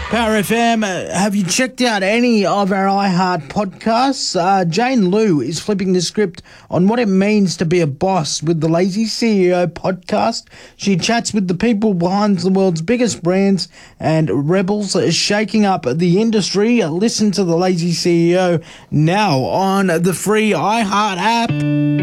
Power FM, have you checked out any of our iHeart podcasts? Jane Liu is flipping the script on what it means to be a boss with the Lazy CEO podcast. She chats with the people behind the world's biggest brands and rebels shaking up the industry. Listen to the Lazy CEO now on the free iHeart app.